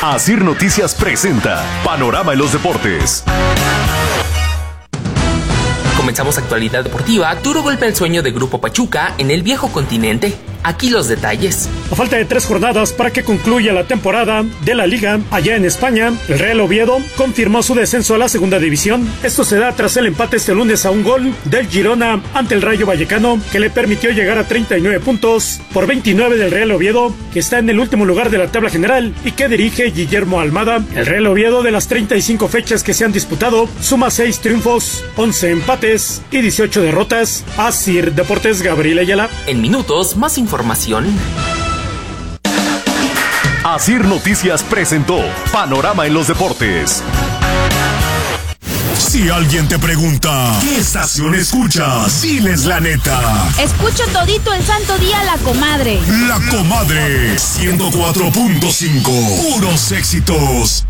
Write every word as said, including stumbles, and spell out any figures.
Asir Noticias presenta Panorama en los Deportes. Comenzamos actualidad deportiva. Duro golpe al sueño de Grupo Pachuca en el viejo continente. Aquí los detalles. A falta de tres jornadas para que concluya la temporada de la Liga allá en España, el Real Oviedo confirmó su descenso a la segunda división. Esto se da tras el empate este lunes a un gol del Girona ante el Rayo Vallecano, que le permitió llegar a treinta y nueve puntos por veintinueve del Real Oviedo, que está en el último lugar de la tabla general y que dirige Guillermo Almada. El Real Oviedo, de las treinta y cinco fechas que se han disputado, suma seis triunfos, once empates y dieciocho derrotas. Asir Deportes, Gabriel Ayala. En minutos, más información. Información. Asir Noticias presentó Panorama en los Deportes. Si alguien te pregunta, ¿qué estación escuchas? Diles la neta. Escucho todito el santo día La Comadre. La Comadre, ciento cuatro punto cinco. Puros éxitos.